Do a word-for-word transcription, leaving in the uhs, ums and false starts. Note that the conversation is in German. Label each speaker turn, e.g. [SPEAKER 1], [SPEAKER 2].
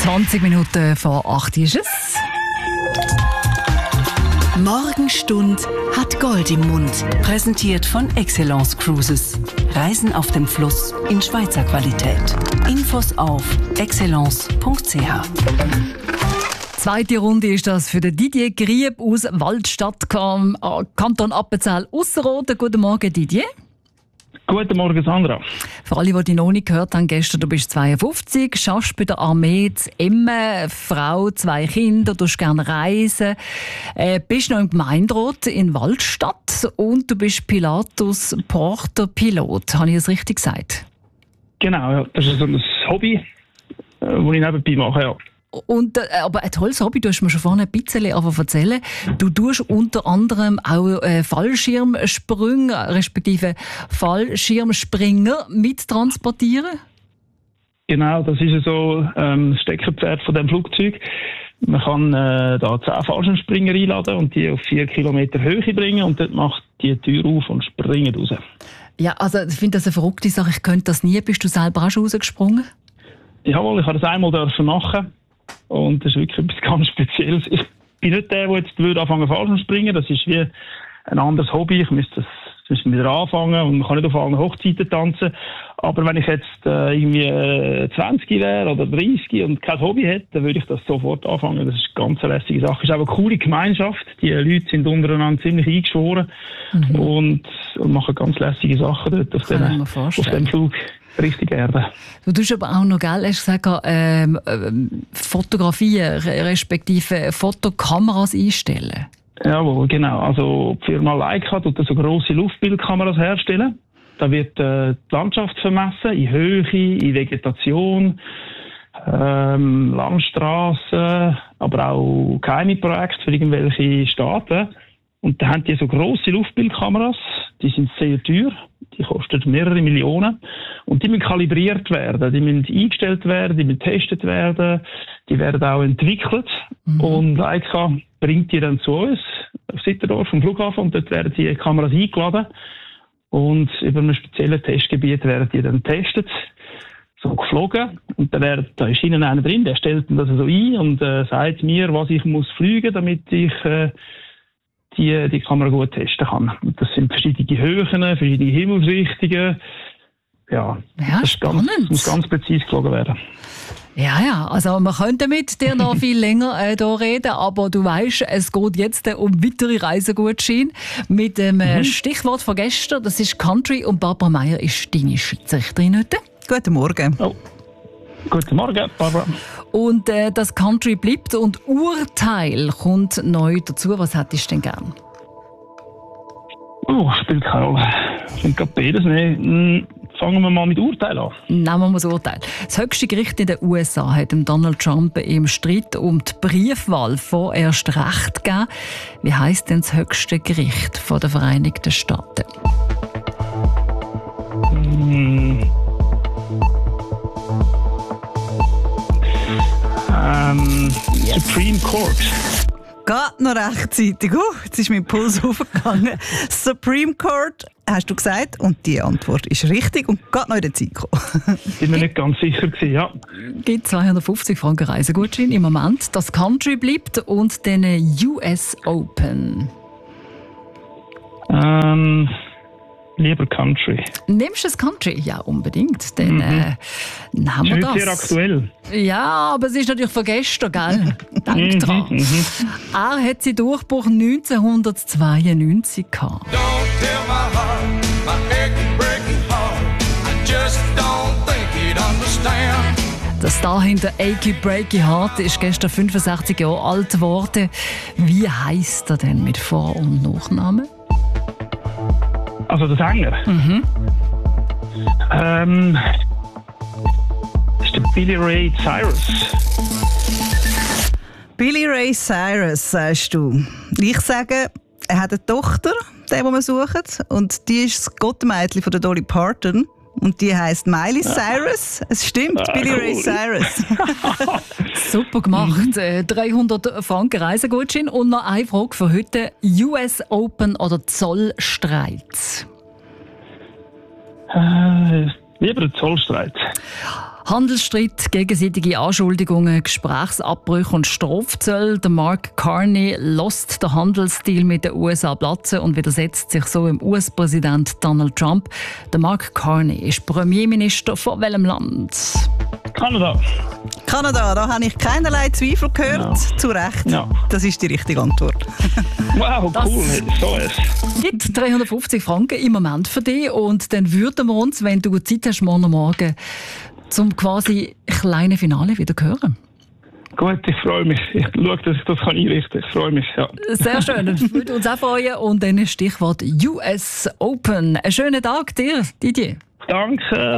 [SPEAKER 1] zwanzig Minuten vor acht ist es.
[SPEAKER 2] Morgenstund hat Gold im Mund. Präsentiert von Excellence Cruises. Reisen auf dem Fluss in Schweizer Qualität. Infos auf excellence punkt c h.
[SPEAKER 1] Zweite Runde ist das für den Didier Grieb aus Waldstadt, Kanton Appenzell-Ausserrhoden. Guten Morgen, Didier.
[SPEAKER 3] Guten Morgen, Sandra.
[SPEAKER 1] Für alle, die dich noch nicht gehört haben, gestern, du bist zweiundfünfzig, schaffst bei der Armee zu Emmen, Frau, zwei Kinder, du gerne reisen, äh, bist noch im Gemeinderat in Waldstadt und du bist Pilatus Porter Pilot. Habe ich das richtig gesagt?
[SPEAKER 3] Genau, ja. Das ist so ein Hobby, äh, das ich nebenbei mache, ja.
[SPEAKER 1] Und, äh, aber ein tolles Hobby, du hast mir schon vorhin ein bisschen erzählen. Du tust unter anderem auch äh, Fallschirmsprünge, respektive Fallschirmspringer mittransportieren?
[SPEAKER 3] Genau, das ist so ähm, das Steckenpferd von dem Flugzeug. Man kann äh, da zehn Fallschirmspringer einladen und die auf vier Kilometer Höhe bringen und dort macht die Tür auf und springen raus. Ja,
[SPEAKER 1] also ich finde das eine verrückte Sache. Ich könnte das nie. Bist du selber auch schon rausgesprungen?
[SPEAKER 3] Jawohl, ich habe das einmal dürfen machen. Und das ist wirklich etwas ganz Spezielles. Ich bin nicht der, der jetzt würde anfangen Fallschirm springen. Das ist wie ein anderes Hobby. Ich müsste das müsste wieder anfangen und man kann nicht auf allen Hochzeiten tanzen. Aber wenn ich jetzt äh, irgendwie äh, zwanzig wäre oder dreißig und kein Hobby hätte, dann würde ich das sofort anfangen. Das ist eine ganz lässige Sache. Es ist auch eine coole Gemeinschaft. Die Leute sind untereinander ziemlich eingeschworen mhm. und, und machen ganz lässige Sachen dort auf, den, auf dem Flug. Richtig Erde.
[SPEAKER 1] Du tust aber auch noch, gell, hast gesagt, ähm, ähm, Fotografien, respektive Fotokameras einstellen.
[SPEAKER 3] Jawohl, genau. Also die Firma Leica tut so grosse Luftbildkameras herstellen. Da wird äh, die Landschaft vermessen, in Höhe, in Vegetation, ähm, Landstraßen, aber auch geheime Projekte für irgendwelche Staaten. Und da haben die so grosse Luftbildkameras, die sind sehr teuer, die kosten mehrere Millionen. Und die müssen kalibriert werden, die müssen eingestellt werden, die müssen getestet werden, die werden auch entwickelt. Mhm. Und Leica bringt die dann zu uns, auf Sitterdorf vom Flughafen, und dort werden die Kameras eingeladen. Und über einem speziellen Testgebiet werden die dann getestet, so geflogen. Und dann wird, da ist innen einer drin, der stellt das so ein und äh, sagt mir, was ich muss fliegen, damit ich äh, die, die Kamera gut testen kann. Und das sind verschiedene Höhen, verschiedene Himmelsrichtungen. Ja,
[SPEAKER 1] ja,
[SPEAKER 3] das, ganz, das muss ganz präzise geflogen werden.
[SPEAKER 1] Ja, ja, also man könnte mit dir noch viel länger äh, da reden, aber du weißt, es geht jetzt äh, um weitere Reisegutscheine mit dem äh, mhm. Stichwort von gestern, das ist Country, und Barbara Meier ist deine Schiedsrichterin heute.
[SPEAKER 4] Guten Morgen.
[SPEAKER 3] Oh. Guten Morgen, Barbara.
[SPEAKER 1] Und äh, das Country bleibt und Urteil kommt neu dazu. Was hättest du denn gern?
[SPEAKER 3] Oh, spielt keine Rolle. Ich finde gerade beides nicht. Fangen wir mal mit Urteil an.
[SPEAKER 1] Nehmen wir mal das Urteil. Das höchste Gericht in den U S A hat dem Donald Trump im Streit um die Briefwahl vorerst Recht gegeben. Wie heisst denn das höchste Gericht von den Vereinigten Staaten?
[SPEAKER 3] Hm. Ähm, yes. Supreme Court.
[SPEAKER 4] Geht noch rechtzeitig. Uh, jetzt ist mein Puls aufgegangen. Supreme Court, hast du gesagt. Und die Antwort ist richtig und geht noch in der Zeit gekommen.
[SPEAKER 3] Bin mir nicht ganz sicher gewesen, ja.
[SPEAKER 1] Gibt zweihundertfünfzig Franken Reisegutschein im Moment. Das Country bleibt und den U S Open.
[SPEAKER 3] Ähm... Lieber Country.
[SPEAKER 1] Nimmst du das Country? Ja, unbedingt. Dann mhm. äh, nehmen wir das.
[SPEAKER 3] Ist sehr aktuell.
[SPEAKER 1] Ja, aber es ist natürlich von gestern, gell? Denk
[SPEAKER 3] mhm,
[SPEAKER 1] dran.
[SPEAKER 3] Mhm.
[SPEAKER 1] Er hat seinen Durchbruch neunzehnhundertzweiundneunzig gehabt.
[SPEAKER 5] Don't tell my heart, my aching, breaking heart. I just don't think he'd understand.
[SPEAKER 1] Der Star hinter Achy Breaky Heart ist gestern fünfundsechzig Jahre alt geworden. Wie heisst er denn mit Vor- und Nachnamen?
[SPEAKER 3] Also der Sänger?
[SPEAKER 1] Mhm.
[SPEAKER 3] Ähm, das ist der Billy Ray Cyrus.
[SPEAKER 4] Billy Ray Cyrus, sagst du. Ich sage, er hat eine Tochter, den, den wir suchen. Und die ist das Gottmädchen von der Dolly Parton. Und die heisst Miley Cyrus. Es stimmt, ah, Billy cool. Ray Cyrus.
[SPEAKER 1] Super gemacht. Mhm. dreihundert Franken Reisegutschein. Und noch eine Frage für heute. U S Open oder Zollstreit?
[SPEAKER 3] Äh, lieber Zollstreit.
[SPEAKER 1] Handelsstreit, gegenseitige Anschuldigungen, Gesprächsabbrüche und Strafzölle. Der Mark Carney lässt den Handelsdeal mit den U S A platzen und widersetzt sich so im U S-Präsident Donald Trump. Der Mark Carney ist Premierminister von welchem Land?
[SPEAKER 3] Kanada.
[SPEAKER 4] Kanada, da habe ich keinerlei Zweifel gehört.
[SPEAKER 3] Ja.
[SPEAKER 4] Zu Recht.
[SPEAKER 3] Ja.
[SPEAKER 4] Das ist die richtige Antwort.
[SPEAKER 3] Wow,
[SPEAKER 1] Das-
[SPEAKER 3] cool. So ist.
[SPEAKER 1] Gibt dreihundertfünfzig Franken im Moment für dich und dann würden wir uns, wenn du Zeit hast, morgen Morgen zum quasi kleinen Finale wieder hören.
[SPEAKER 3] Gut, ich freue mich. Ich schaue, dass ich das einrichten kann. Ich freue mich, ja.
[SPEAKER 1] Sehr schön, das würde uns auch freuen. Und dann Stichwort U S Open. Einen schönen Tag dir, Didier.
[SPEAKER 3] Danke.